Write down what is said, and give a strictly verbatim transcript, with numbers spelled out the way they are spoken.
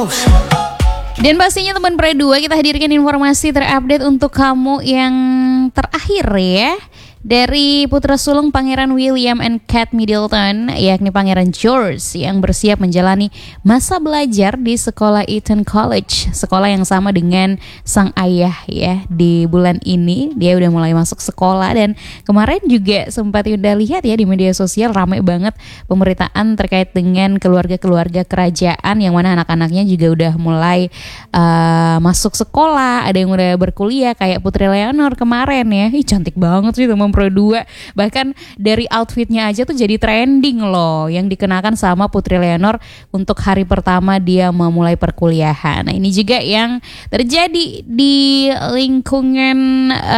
Dan pastinya teman Pre dua, kita hadirkan informasi terupdate untuk kamu yang terakhir ya. Dari putra sulung Pangeran William and Kate Middleton, yakni Pangeran George yang bersiap menjalani masa belajar di sekolah Eton College, sekolah yang sama dengan sang ayah ya. Di bulan ini dia udah mulai masuk sekolah, dan kemarin juga sempat udah lihat ya di media sosial ramai banget pemberitaan terkait dengan keluarga-keluarga kerajaan yang mana anak-anaknya juga udah mulai uh, masuk sekolah, ada yang udah berkuliah kayak Putri Leonor kemarin ya. Ih, cantik banget sih teman Pro dua. Bahkan dari outfitnya aja tuh jadi trending loh yang dikenakan sama Putri Leonor untuk hari pertama dia memulai perkuliahan. Nah, ini juga yang terjadi di lingkungan uh,